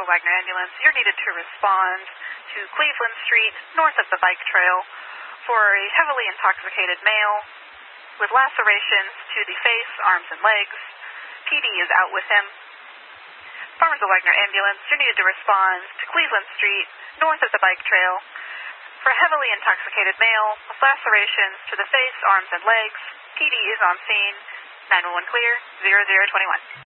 Farmersville Wagner Ambulance. You're needed to respond to Cleveland Street, north of the bike trail, for a heavily intoxicated male with lacerations to the face, arms, and legs. PD is out with him. Farmersville Wagner Ambulance, you're needed to respond to Cleveland Street, north of the bike trail, for a heavily intoxicated male with lacerations to the face, arms, and legs. PD is on scene. 911 clear, 0021.